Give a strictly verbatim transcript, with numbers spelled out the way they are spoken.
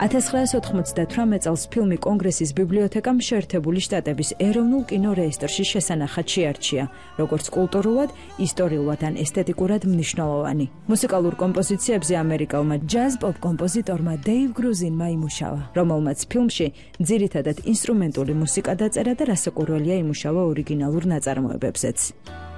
ათას ცხრაას ოთხმოცდათვრამეტ წელს ფილმი კონგრესის ბიბლიოთეკამ შეერთებული შტატების ეროვნულ კინორეესტრში შესანახად შეარჩია, როგორც კულტურულად, ისტორიულად ან ესთეტიკურად მნიშვნელოვანი. მუსიკალურ კომპოზიციებზე ამერიკელმა ჯაზ-პოპ კომპოზიტორმა დეივ გრუზინმა იმუშავა, რომელმაც ფილმში ძირითადად ინსტრუმენტული მუსიკა დაწერა და რასაკვირველია იმუშავა ორიგინალურ ნაწარმოებებზეც.